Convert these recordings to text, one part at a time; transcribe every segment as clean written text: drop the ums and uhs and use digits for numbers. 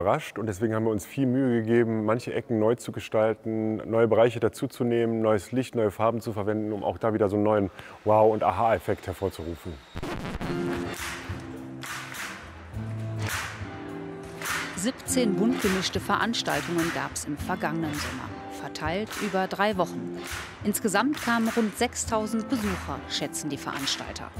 Überrascht und deswegen haben wir uns viel Mühe gegeben, manche Ecken neu zu gestalten, neue Bereiche dazuzunehmen, neues Licht, neue Farben zu verwenden, um auch da wieder so einen neuen Wow- und Aha-Effekt hervorzurufen. 17 bunt gemischte Veranstaltungen gab es im vergangenen Sommer, verteilt über 3 Wochen. Insgesamt kamen rund 6.000 Besucher, schätzen die Veranstalter.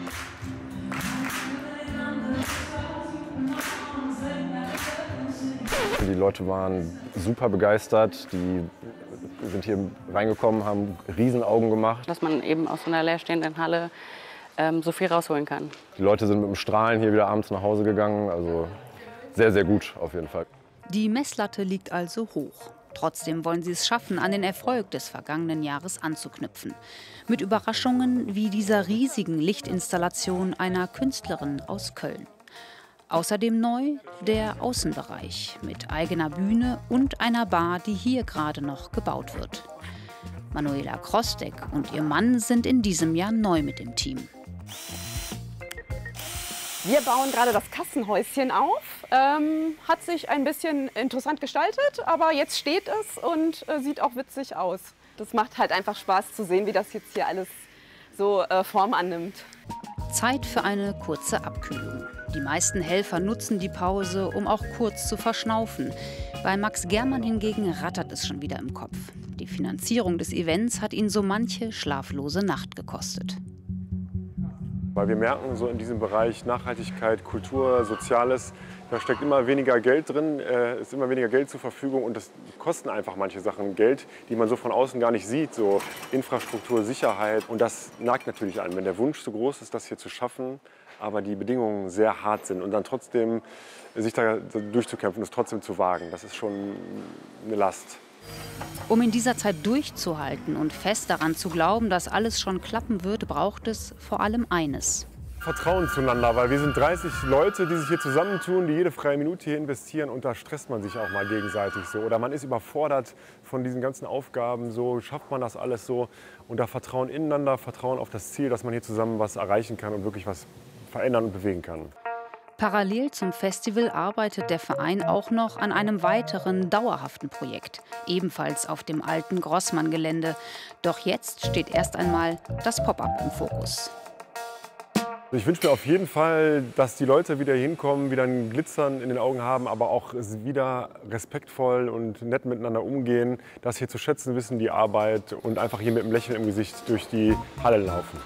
Die Leute waren super begeistert, die sind hier reingekommen, haben Riesenaugen gemacht. Dass man eben aus so einer leerstehenden Halle so viel rausholen kann. Die Leute sind mit dem Strahlen hier wieder abends nach Hause gegangen, also sehr, sehr gut auf jeden Fall. Die Messlatte liegt also hoch. Trotzdem wollen sie es schaffen, an den Erfolg des vergangenen Jahres anzuknüpfen. Mit Überraschungen wie dieser riesigen Lichtinstallation einer Künstlerin aus Köln. Außerdem neu der Außenbereich mit eigener Bühne und einer Bar, die hier gerade noch gebaut wird. Manuela Krostek und ihr Mann sind in diesem Jahr neu mit dem Team. Wir bauen gerade das Kassenhäuschen auf. Hat sich ein bisschen interessant gestaltet, aber jetzt steht es und sieht auch witzig aus. Das macht halt einfach Spaß zu sehen, wie das jetzt hier alles so Form annimmt. Zeit für eine kurze Abkühlung. Die meisten Helfer nutzen die Pause, um auch kurz zu verschnaufen. Bei Max Germann hingegen rattert es schon wieder im Kopf. Die Finanzierung des Events hat ihn so manche schlaflose Nacht gekostet. Weil wir merken, so in diesem Bereich Nachhaltigkeit, Kultur, Soziales, da steckt immer weniger Geld drin, ist immer weniger Geld zur Verfügung und das kosten einfach manche Sachen Geld, die man so von außen gar nicht sieht, so Infrastruktur, Sicherheit und das nagt natürlich an, wenn der Wunsch so groß ist, das hier zu schaffen, aber die Bedingungen sehr hart sind und dann trotzdem sich da durchzukämpfen, das trotzdem zu wagen, das ist schon eine Last. Um in dieser Zeit durchzuhalten und fest daran zu glauben, dass alles schon klappen wird, braucht es vor allem eines. Vertrauen zueinander, weil wir sind 30 Leute, die sich hier zusammentun, die jede freie Minute hier investieren und da stresst man sich auch mal gegenseitig so. Oder man ist überfordert von diesen ganzen Aufgaben, so schafft man das alles so. Und da Vertrauen ineinander, Vertrauen auf das Ziel, dass man hier zusammen was erreichen kann und wirklich was verändern und bewegen kann. Parallel zum Festival arbeitet der Verein auch noch an einem weiteren dauerhaften Projekt, ebenfalls auf dem alten Grossmann-Gelände. Doch jetzt steht erst einmal das Pop-up im Fokus. Ich wünsche mir auf jeden Fall, dass die Leute wieder hinkommen, wieder ein Glitzern in den Augen haben, aber auch wieder respektvoll und nett miteinander umgehen, das hier zu schätzen wissen, die Arbeit und einfach hier mit einem Lächeln im Gesicht durch die Halle laufen.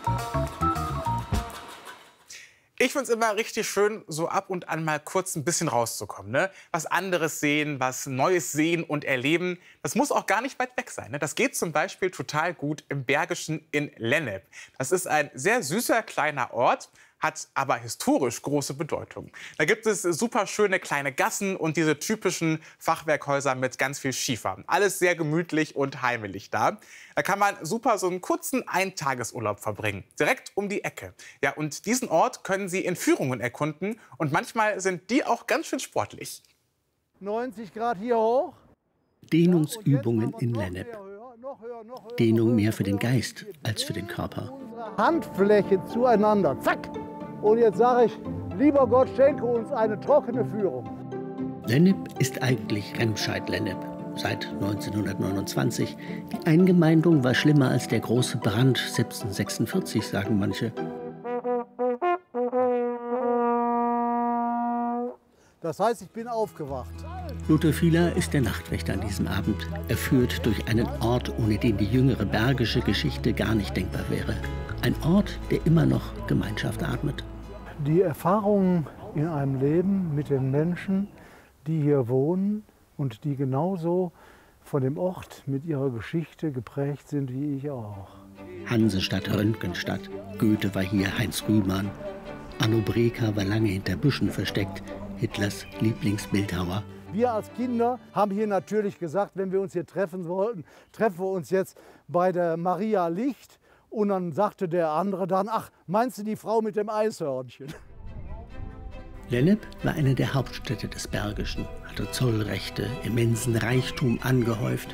Ich finde es immer richtig schön, so ab und an mal kurz ein bisschen rauszukommen. Ne? Was anderes sehen, was Neues sehen und erleben. Das muss auch gar nicht weit weg sein. Ne? Das geht zum Beispiel total gut im Bergischen in Lennep. Das ist ein sehr süßer kleiner Ort, hat aber historisch große Bedeutung. Da gibt es super schöne kleine Gassen und diese typischen Fachwerkhäuser mit ganz viel Schiefer. Alles sehr gemütlich und heimelig da. Da kann man super so einen kurzen Eintagesurlaub verbringen, direkt um die Ecke. Ja, und diesen Ort können Sie in Führungen erkunden und manchmal sind die auch ganz schön sportlich. 90 Grad hier hoch. Dehnungsübungen in Lennep. Dehnung mehr für den Geist als für den Körper. Handfläche zueinander, zack. Und jetzt sage ich, lieber Gott, schenke uns eine trockene Führung. Lennep ist eigentlich Remscheid-Lennep. Seit 1929. Die Eingemeindung war schlimmer als der große Brand 1746, sagen manche. Das heißt, ich bin aufgewacht. Luther Fieler ist der Nachtwächter an diesem Abend. Er führt durch einen Ort, ohne den die jüngere bergische Geschichte gar nicht denkbar wäre. Ein Ort, der immer noch Gemeinschaft atmet. Die Erfahrungen in einem Leben mit den Menschen, die hier wohnen und die genauso von dem Ort mit ihrer Geschichte geprägt sind wie ich auch. Hansestadt, Röntgenstadt. Goethe war hier, Heinz Rühmann. Anno Breker war lange hinter Büschen versteckt. Hitlers Lieblingsbildhauer. Wir als Kinder haben hier natürlich gesagt, wenn wir uns hier treffen wollten, treffen wir uns jetzt bei der Maria Licht. Und dann sagte der andere dann, ach, meinst du die Frau mit dem Eishörnchen? Lennep war eine der Hauptstädte des Bergischen, hatte Zollrechte, immensen Reichtum angehäuft.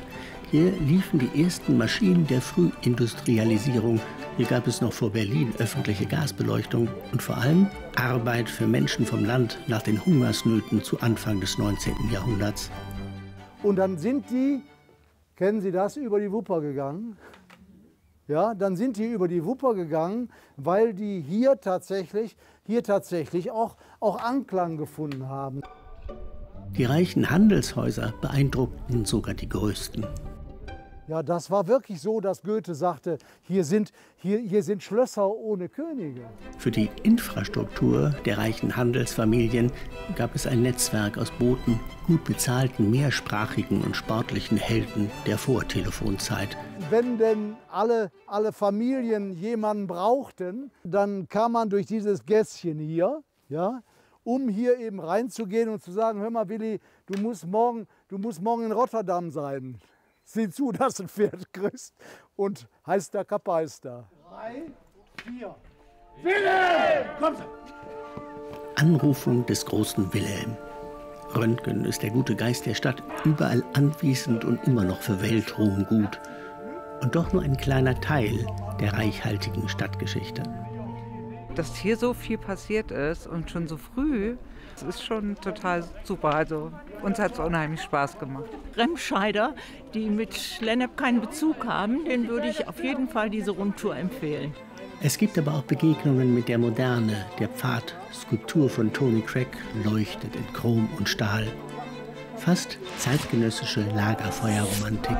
Hier liefen die ersten Maschinen der Frühindustrialisierung. Hier gab es noch vor Berlin öffentliche Gasbeleuchtung und vor allem Arbeit für Menschen vom Land nach den Hungersnöten zu Anfang des 19. Jahrhunderts. Und dann sind die, kennen Sie das, über die Wupper gegangen. Ja, dann sind die über die Wupper gegangen, weil die hier tatsächlich auch Anklang gefunden haben. Die reichen Handelshäuser beeindruckten sogar die größten. Ja, das war wirklich so, dass Goethe sagte, hier sind Schlösser ohne Könige. Für die Infrastruktur der reichen Handelsfamilien gab es ein Netzwerk aus Booten, gut bezahlten, mehrsprachigen und sportlichen Helden der Vortelefonzeit. Wenn denn alle Familien jemanden brauchten, dann kam man durch dieses Gässchen hier, ja, um hier eben reinzugehen und zu sagen, hör mal Willi, du musst morgen in Rotterdam sein. Sieh zu, dass du ein Pferd kriegst. Und heißt der Kapaister. 3, 4. Wilhelm! Komm! Anrufung des großen Wilhelm. Röntgen ist der gute Geist der Stadt, überall anwesend und immer noch für Weltruhm gut. Und doch nur ein kleiner Teil der reichhaltigen Stadtgeschichte. Dass hier so viel passiert ist und schon so früh, das ist schon total super. Also uns hat es unheimlich Spaß gemacht. Remscheider, die mit Lennep keinen Bezug haben, denen würde ich auf jeden Fall diese Rundtour empfehlen. Es gibt aber auch Begegnungen mit der Moderne. Der Pfad, Skulptur von Tony Craig, leuchtet in Chrom und Stahl. Fast zeitgenössische Lagerfeuerromantik.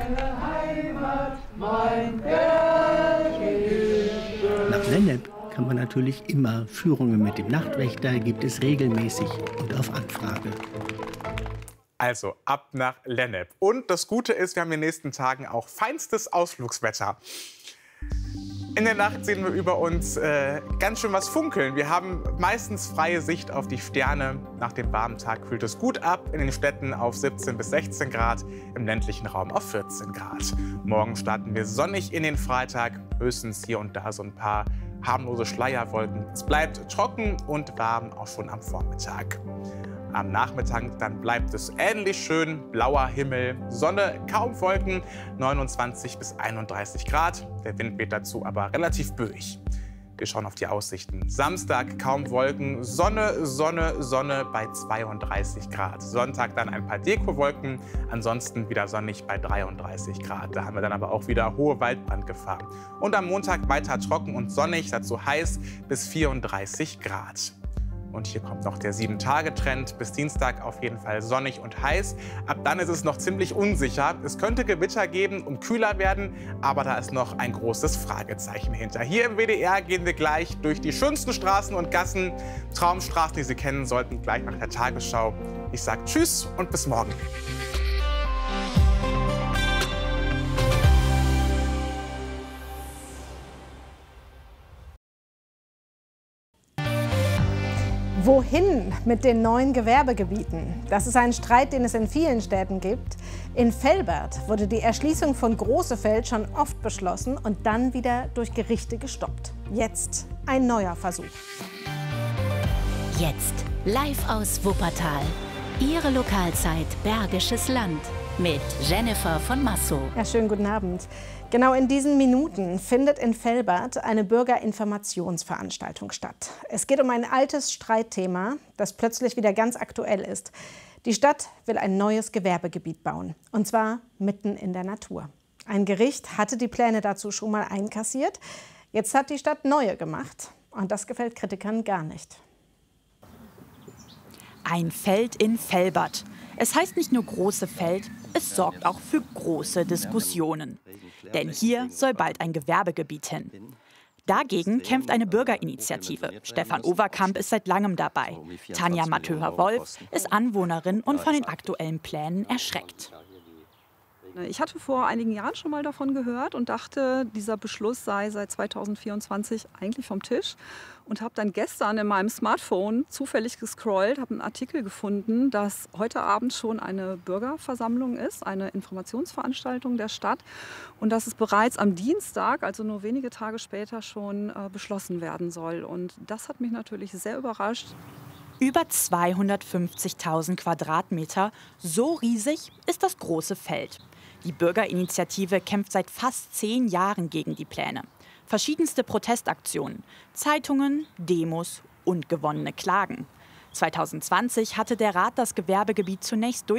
Nach Lennep kann man natürlich immer. Führungen mit dem Nachtwächter gibt es regelmäßig und auf Anfrage. Also ab nach Lennep. Und das Gute ist, wir haben in den nächsten Tagen auch feinstes Ausflugswetter. In der Nacht sehen wir über uns ganz schön was funkeln. Wir haben meistens freie Sicht auf die Sterne. Nach dem warmen Tag kühlt es gut ab. In den Städten auf 17 bis 16 Grad, im ländlichen Raum auf 14 Grad. Morgen starten wir sonnig in den Freitag. Höchstens hier und da so ein paar harmlose Schleierwolken. Es bleibt trocken und warm, auch schon am Vormittag. Am Nachmittag dann bleibt es ähnlich schön, blauer Himmel, Sonne, kaum Wolken, 29 bis 31 Grad. Der Wind weht dazu aber relativ böig. Wir schauen auf die Aussichten. Samstag kaum Wolken, Sonne, Sonne, Sonne bei 32 Grad. Sonntag dann ein paar Dekowolken, ansonsten wieder sonnig bei 33 Grad. Da haben wir dann aber auch wieder hohe Waldbrandgefahr. Und am Montag weiter trocken und sonnig, dazu heiß bis 34 Grad. Und hier kommt noch der 7-Tage-Trend. Bis Dienstag auf jeden Fall sonnig und heiß. Ab dann ist es noch ziemlich unsicher. Es könnte Gewitter geben und kühler werden, aber da ist noch ein großes Fragezeichen hinter. Hier im WDR gehen wir gleich durch die schönsten Straßen und Gassen. Traumstraßen, die Sie kennen sollten, gleich nach der Tagesschau. Ich sage Tschüss und bis morgen. Wohin mit den neuen Gewerbegebieten? Das ist ein Streit, den es in vielen Städten gibt. In Velbert wurde die Erschließung von Großefeld schon oft beschlossen und dann wieder durch Gerichte gestoppt. Jetzt ein neuer Versuch. Jetzt live aus Wuppertal. Ihre Lokalzeit Bergisches Land mit Jennifer von Massow. Ja, schönen guten Abend. Genau in diesen Minuten findet in Velbert eine Bürgerinformationsveranstaltung statt. Es geht um ein altes Streitthema, das plötzlich wieder ganz aktuell ist. Die Stadt will ein neues Gewerbegebiet bauen, und zwar mitten in der Natur. Ein Gericht hatte die Pläne dazu schon mal einkassiert. Jetzt hat die Stadt neue gemacht, und das gefällt Kritikern gar nicht. Ein Feld in Velbert. Es heißt nicht nur große Feld, es sorgt auch für große Diskussionen. Denn hier soll bald ein Gewerbegebiet hin. Dagegen kämpft eine Bürgerinitiative. Stefan Overkamp ist seit langem dabei. Tanja Matthöher-Wolf ist Anwohnerin und von den aktuellen Plänen erschreckt. Ich hatte vor einigen Jahren schon mal davon gehört und dachte, dieser Beschluss sei seit 2024 eigentlich vom Tisch. Und habe dann gestern in meinem Smartphone zufällig gescrollt, habe einen Artikel gefunden, dass heute Abend schon eine Bürgerversammlung ist, eine Informationsveranstaltung der Stadt. Und dass es bereits am Dienstag, also nur wenige Tage später, schon beschlossen werden soll. Und das hat mich natürlich sehr überrascht. Über 250.000 Quadratmeter, so riesig ist das große Feld. Die Bürgerinitiative kämpft seit fast 10 Jahren gegen die Pläne. Verschiedenste Protestaktionen, Zeitungen, Demos und gewonnene Klagen. 2020 hatte der Rat das Gewerbegebiet zunächst